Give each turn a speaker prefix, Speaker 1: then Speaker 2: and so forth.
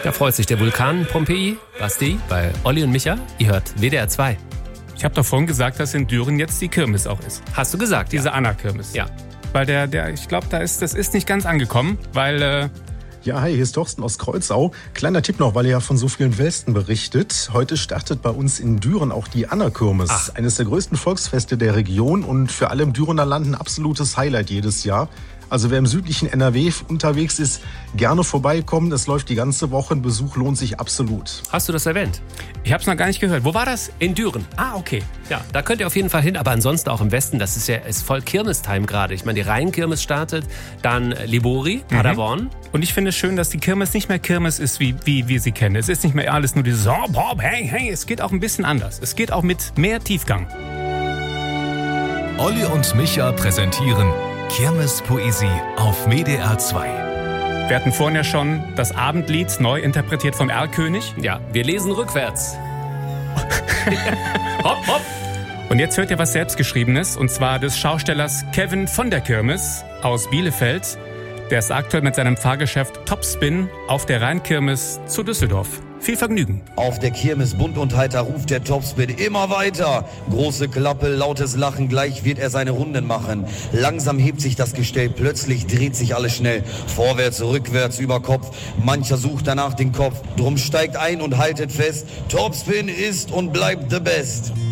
Speaker 1: Da freut sich der Vulkan Pompeji. Basti, bei Olli und Micha. Ihr hört WDR 2.
Speaker 2: Ich habe doch vorhin gesagt, dass in Düren jetzt die Kirmes auch ist.
Speaker 1: Hast du gesagt,
Speaker 2: Diese Anna-Kirmes.
Speaker 1: Ja.
Speaker 2: Weil ich glaube, das ist nicht ganz angekommen, weil...
Speaker 3: Ja, hi, hier ist Thorsten aus Kreuzau. Kleiner Tipp noch, weil ihr ja von so vielen Welsten berichtet. Heute startet bei uns in Düren auch die Anna-Kirmes. Eines der größten Volksfeste der Region und für alle im Dürener Land ein absolutes Highlight jedes Jahr. Also wer im südlichen NRW unterwegs ist, gerne vorbeikommen. Es läuft die ganze Woche. Ein Besuch lohnt sich absolut.
Speaker 1: Hast du das erwähnt?
Speaker 2: Ich habe es noch gar nicht gehört. Wo war das?
Speaker 1: In Düren.
Speaker 2: Ah, okay.
Speaker 1: Ja, da könnt ihr auf jeden Fall hin. Aber ansonsten auch im Westen, das ist voll Kirmes-Time gerade. Ich meine, die Rheinkirmes startet, dann Libori, Paderborn.
Speaker 2: Und ich finde es schön, dass die Kirmes nicht mehr Kirmes ist, wie wir sie kennen. Es ist nicht mehr alles nur dieses hey. Es geht auch ein bisschen anders. Es geht auch mit mehr Tiefgang.
Speaker 4: Olli und Micha präsentieren Kirmespoesie auf WDR 2.
Speaker 2: Wir hatten vorhin ja schon das Abendlied neu interpretiert vom Erlkönig.
Speaker 1: Ja, wir lesen rückwärts. Hopp, hopp.
Speaker 2: Und jetzt hört ihr was Selbstgeschriebenes, und zwar des Schaustellers Kevin von der Kirmes aus Bielefeld. Der ist aktuell mit seinem Fahrgeschäft Topspin auf der Rheinkirmes zu Düsseldorf. Viel Vergnügen.
Speaker 5: Auf der Kirmes bunt und heiter ruft der Topspin immer weiter. Große Klappe, lautes Lachen, gleich wird er seine Runden machen. Langsam hebt sich das Gestell, plötzlich dreht sich alles schnell. Vorwärts, rückwärts, über Kopf, mancher sucht danach den Kopf. Drum steigt ein und haltet fest, Topspin ist und bleibt the best.